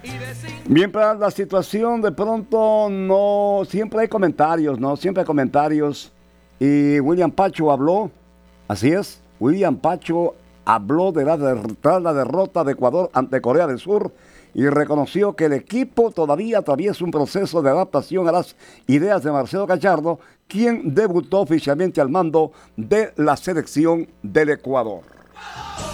Bien, para la situación de pronto no, siempre hay comentarios, ¿no? Siempre hay comentarios. Y William Pacho habló, así es, William Pacho habló tras la derrota de Ecuador ante Corea del Sur y reconoció que el equipo todavía atraviesa un proceso de adaptación a las ideas de Marcelo Gallardo, quien debutó oficialmente al mando de la selección del Ecuador.